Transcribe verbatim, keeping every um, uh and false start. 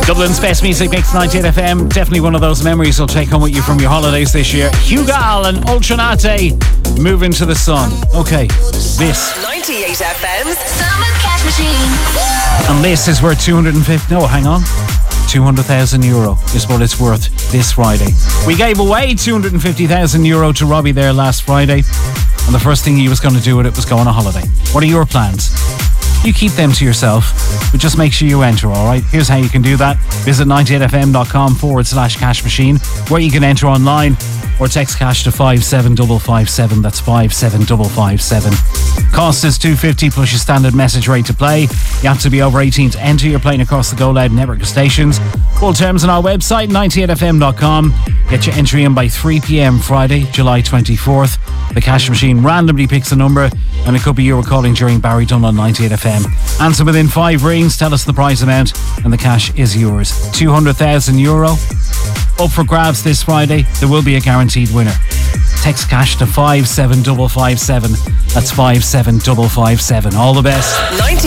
Dublin's best music mix, ninety-eight F M. Definitely one of those memories you'll take home with you from your holidays this year. Hugo and Ultranate, Move Into the Sun. Okay, this. ninety-eight F M's Summer Cash Machine. And this is worth two hundred fifty. No, hang on. two hundred thousand euro is what it's worth this Friday. We gave away two hundred fifty thousand euro to Robbie there last Friday. And the first thing he was going to do with it was go on a holiday. What are your plans? You keep them to yourself, but just make sure you enter, alright? Here's how you can do that. Visit ninety-eight f m dot com forward slash cash machine, where you can enter online or text cash to five seven five five seven. That's five seven five five seven. Cost is two hundred fifty dollars plus your standard message rate to play. You have to be over eighteen to enter. You're playing across the Go Loud network of stations. Full terms on our website, ninety-eight f m dot com. Get your entry in by three p m Friday, July twenty-fourth. The cash machine randomly picks a number, and it could be you were calling during Barry Dunn on ninety-eight F M. Answer within five rings, tell us the prize amount, and the cash is yours. two hundred thousand euro up for grabs this Friday. There will be a guaranteed winner. Text cash to five seven five five seven. That's five seven five five seven. All the best. ninety